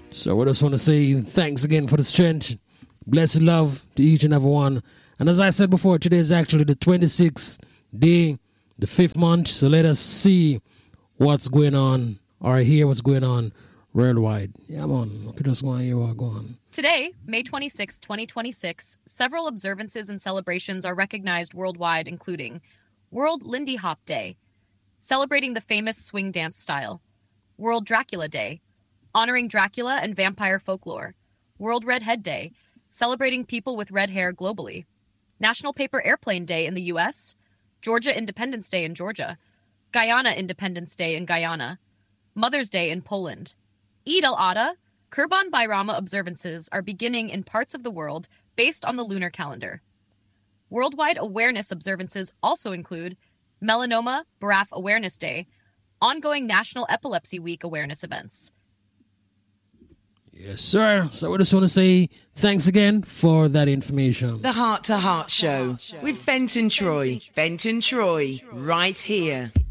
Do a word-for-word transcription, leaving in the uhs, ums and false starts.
So I just want to say thanks again for the strength. Blessed love to each and every one. And as I said before, today is actually the twenty-sixth day, the fifth month. So let us see what's going on or hear what's going on worldwide. Yeah, man. Okay, just want to hear what go on. Today, May twenty-sixth, twenty twenty-six, several observances and celebrations are recognized worldwide, including World Lindy Hop Day, celebrating the famous swing dance style; World Dracula Day, honoring Dracula and vampire folklore; World Red Head Day, celebrating people with red hair globally; National Paper Airplane Day in the U S, Georgia Independence Day in Georgia, Guyana Independence Day in Guyana, Mother's Day in Poland. Eid al-Adha, Kurban Bayrama observances are beginning in parts of the world based on the lunar calendar. Worldwide awareness observances also include Melanoma B R A F Awareness Day, ongoing National Epilepsy Week awareness events. Yes, sir. So I just want to say thanks again for that information. The Heart to Heart Show with Fenton Troy. Fenton Troy, right here.